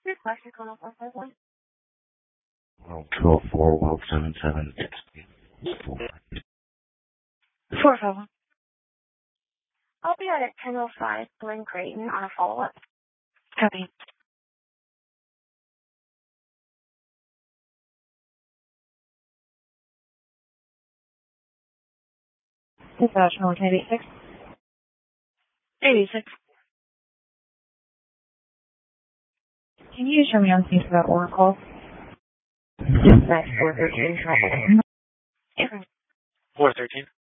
Request your call 451. Well, 204, well, 77, 451. I'll be out at 10:05 Glen Creighton on a follow-up. Copy. Dispatch, 86. 86. Can you show me on scene for that Oracle? Dispatch 413. 413.